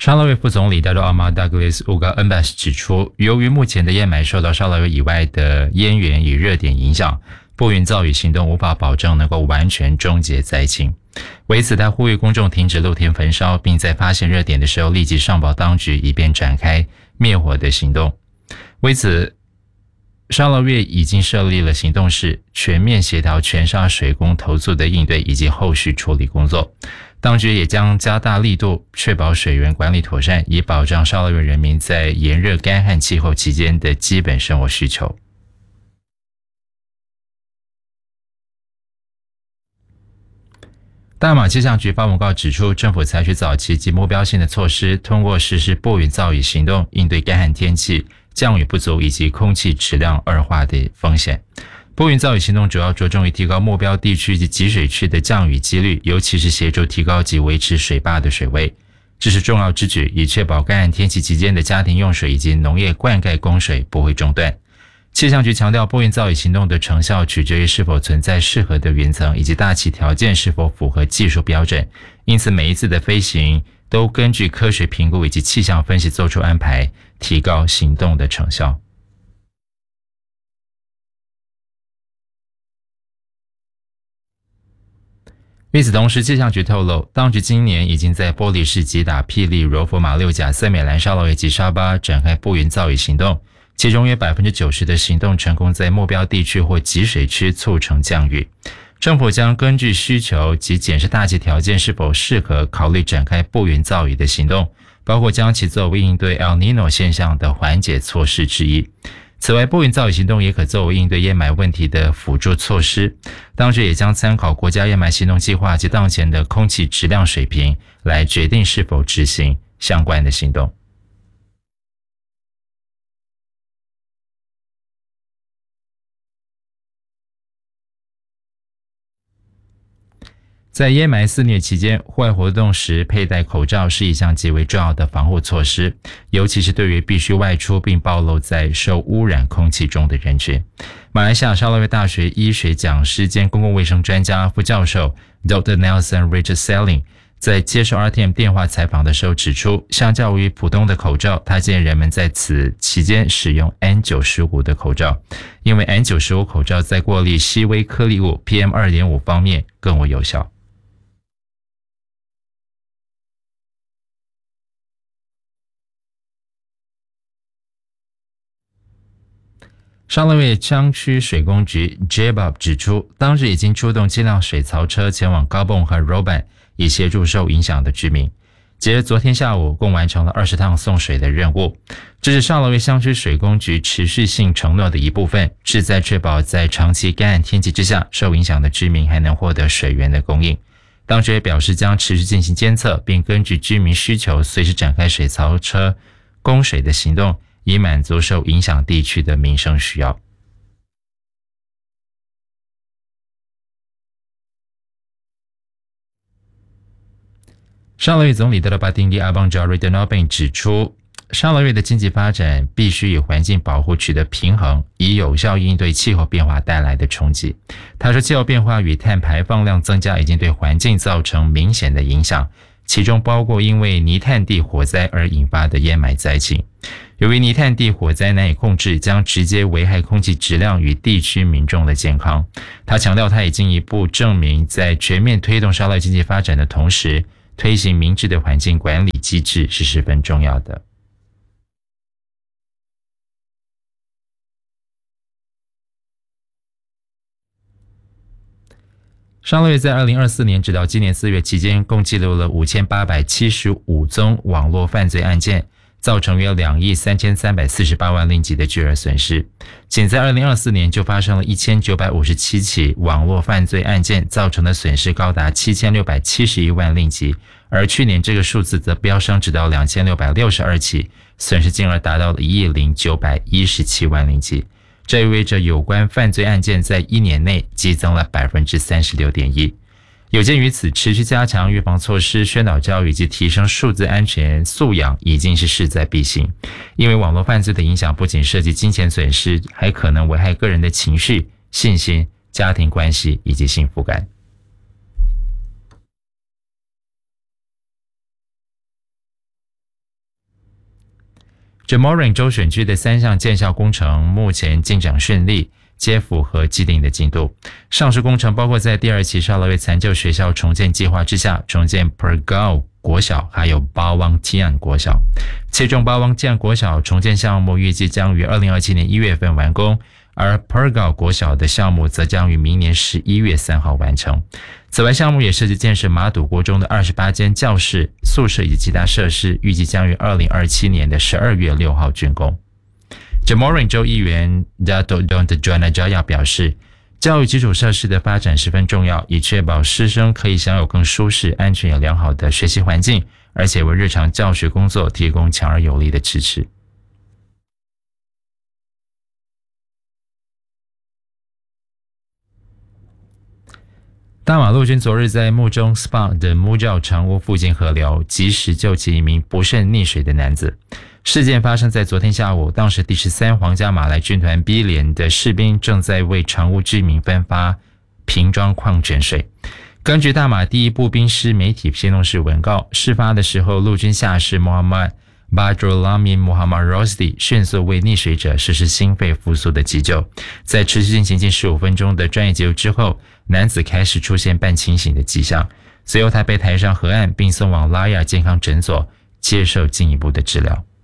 沙拉越副总理大多阿马达格雷斯乌嘎恩巴斯指出，由于目前的烟霾受到沙拉越以外的烟源与热点影响，拨云造雨行动无法保证能够完全终结灾情。为此，他呼吁公众停止露天焚烧，并在发现热点的时候立即上报当局，以便展开灭火的行动。为此，沙拉越已经设立了行动室，全面协调全沙水工投诉的应对以及后续处理工作。当局也将加大力度，确保水源管理妥善，以保障沙拉越人民在炎热干旱气候期间的基本生活需求。大马气象局发文告指出，政府采取早期及目标性的措施，通过实施拨云造雨行动，应对干旱天气、降雨不足以及空气质量恶化的风险。拨云造雨行动主要着重于提高目标地区及集水区的降雨几率，尤其是协助提高及维持水坝的水位。这是重要之举，以确保干旱天气期间的家庭用水以及农业灌溉供水不会中断。气象局强调，拨云造雨行动的成效取决于是否存在适合的云层以及大气条件是否符合技术标准，因此每一次的飞行都根据科学评估以及气象分析做出安排，提高行动的成效。与此同时，气象局透露，当局今年已经在波利市、吉打、霹雳、柔佛、马六甲、森美兰、沙劳越及沙巴展开拨云造雨行动，其中约 90% 的行动成功在目标地区或集水区促成降雨。政府将根据需求及检视大气条件是否适合，考虑展开拨云造雨的行动，包括将其作为应对 El Niño 现象的缓解措施之一。此外，拨云造雨行动也可作为应对烟霾问题的辅助措施。当局也将参考国家烟霾行动计划及当前的空气质量水平，来决定是否执行相关的行动。在烟霾肆虐期间，户外活动时佩戴口罩是一项极为重要的防护措施，尤其是对于必须外出并暴露在受污染空气中的人群。马来西亚沙劳越大学医学讲师兼公共卫生专家副教授 Dr. Nelson Richard Selling 在接受 RTM 电话采访的时候指出，相较于普通的口罩，他建议人们在此期间使用 N95 的口罩，因为 N95 口罩在过滤细微颗粒物 PM2.5 方面更为有效。沙劳越江区水工局 JBAB 指出，当局已经出动7辆水槽车前往高蹦和 Roban， 以协助受影响的居民。截至昨天下午，共完成了20趟送水的任务。这是沙劳越江区水工局持续性承诺的一部分，旨在确保在长期干旱天气之下，受影响的居民还能获得水源的供应。当局也表示将持续进行监测，并根据居民需求随时展开水槽车供水的行动，以满足受影响地区的民生需要。沙劳越总理德勒巴丁利阿邦加瑞德诺宾指出，沙劳越的经济发展必须与环境保护取得平衡，以有效应对气候变化带来的冲击。他说，气候变化与碳排放量增加已经对环境造成明显的影响，其中包括因为泥炭地火灾而引发的烟霾灾情。由于泥炭地火灾难以控制，将直接危害空气质量与地区民众的健康。他强调，他已进一步证明，在全面推动沙劳越经济发展的同时，推行明智的环境管理机制是十分重要的。沙劳越在2024年直到今年4月期间，共记录了5875宗网络犯罪案件，造成约2亿3348万令吉的巨额损失。仅在2024年就发生了1957起网络犯罪案件，造成的损失高达7671万令吉，而去年这个数字则飙升直到2662起，损失金额达到了1亿0917万令吉。这意味着有关犯罪案件在1年内激增了 36.1%。有鉴于此，持续加强预防措施、宣导教育以及提升数字安全素养已经是势在必行。因为网络犯罪的影响不仅涉及金钱损失，还可能危害个人的情绪、信心、家庭关系以及幸福感。 Jamorin 州选区的3项建校工程目前进展顺利，皆符合既定的进度。上述工程包括在第2期沙劳越残旧学校重建计划之下重建 Pergao 国小还有Bawang Tian 国小，其中Bawang Tian 国小重建项目预计将于2027年1月份完工，而 Pergao 国小的项目则将于明年11月3号完成。此外，项目也涉及建设马笃国中的28间教室、宿舍以及其他设施，预计将于2027年的12月6号竣工。Jamorin 州议员 Dato Don Djanajaya 表示，教育基础设施的发展十分重要，以确保师生可以享有更舒适、安全也良好的学习环境，而且为日常教学工作提供强而有力的支持。大马陆军昨日在木中 SPA 的木照长屋附近河流及时救起一名不慎溺水的男子。事件发生在昨天下午，当时第13皇家马来军团 B 连的士兵正在为长屋居民分发瓶装矿泉水。根据大马第1步兵师媒体片动室文告，事发的时候，陆军下士 Muhammad Badrulamin Muhammad Rosdi 迅速为溺水者实施心肺复苏的急救。在持续进行近15分钟的专业急救之后，男子开始出现半清醒的迹象，随后他被抬上河岸并送往拉亚健康诊所接受进一步的治疗。